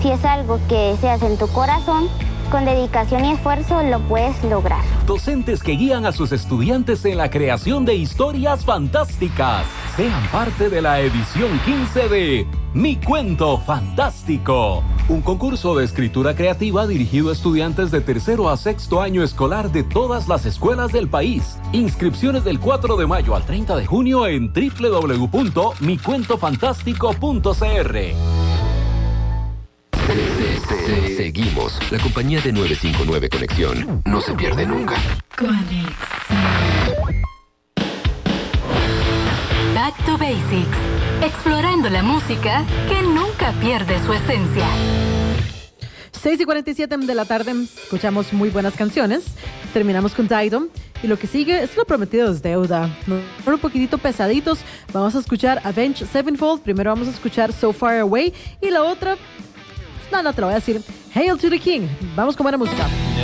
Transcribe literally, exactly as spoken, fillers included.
Si es algo que deseas en tu corazón, con dedicación y esfuerzo lo puedes lograr. Docentes que guían a sus estudiantes en la creación de historias fantásticas. Sean parte de la edición quince de Mi Cuento Fantástico, un concurso de escritura creativa dirigido a estudiantes de tercero a sexto año escolar de todas las escuelas del país. Inscripciones del cuatro de mayo al treinta de junio en doble u doble u doble u punto mi cuento fantástico punto c r. Seguimos. La compañía de nueve cinco nueve Conexión no se pierde nunca. Conexión. Back to Basics. Explorando la música que nunca pierde su esencia. seis y cuarenta y siete de la tarde, escuchamos muy buenas canciones. Terminamos con Tidal. Y lo que sigue es Lo Prometido es Deuda. Un poquitito pesaditos. Vamos a escuchar Avenged Sevenfold. Primero vamos a escuchar So Far Away. Y la otra, no, no te lo voy a decir. Hail to the King. Vamos con buena música.